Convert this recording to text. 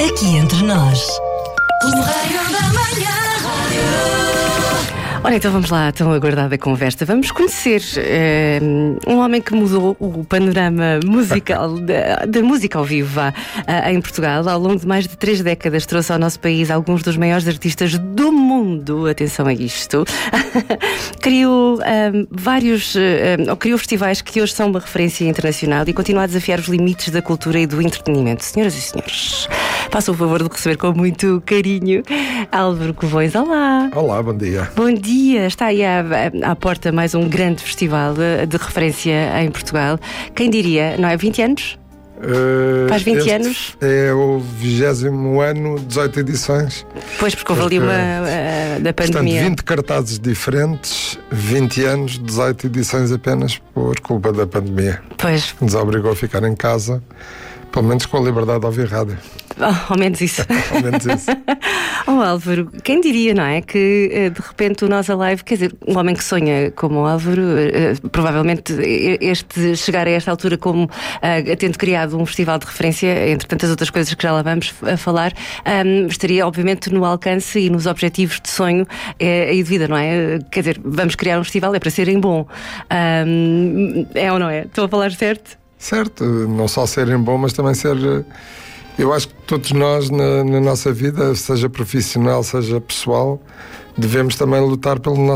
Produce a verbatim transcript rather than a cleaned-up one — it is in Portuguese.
Aqui entre nós. Correio da Manhã. Ora, então vamos lá, tão aguardada conversa. Vamos conhecer eh, um homem que mudou o panorama musical, da, da música ao vivo vá, eh, em Portugal. Ao longo de mais de três décadas trouxe ao nosso país alguns dos maiores artistas do mundo. Atenção a isto. Criou eh, vários, eh, ou criou festivais que hoje são uma referência internacional e continua a desafiar os limites da cultura e do entretenimento. Senhoras e senhores, façam o favor de receber com muito carinho Álvaro Covões. Olá. Olá, bom dia. Bom dia. Está aí à, à porta mais um grande festival de, de referência em Portugal. Quem diria, não é? vinte anos? Uh, Faz vinte anos? É o vigésimo ano, dezoito edições. Pois, porque houve ali uma uh, da pandemia. Portanto, vinte cartazes diferentes, vinte anos, dezoito edições apenas por culpa da pandemia. Pois. Nos obrigou a ficar em casa, pelo menos com a liberdade de ouvir rádio. Oh, ao menos isso. Ao menos isso. Oh, Álvaro, quem diria, não é? Que de repente o Nós Alive, quer dizer, um homem que sonha como o Álvaro, uh, provavelmente este, chegar a esta altura como uh, tendo criado um festival de referência, entre tantas outras coisas que já lá vamos a falar, um, estaria obviamente no alcance e nos objetivos de sonho uh, e de vida, não é? Quer dizer, vamos criar um festival, é para serem bom. Um, é ou não é? Estou a falar certo? Certo, não só serem bom, mas também ser... Eu acho que todos nós na, na nossa vida, seja profissional, seja pessoal, devemos também lutar pelo nosso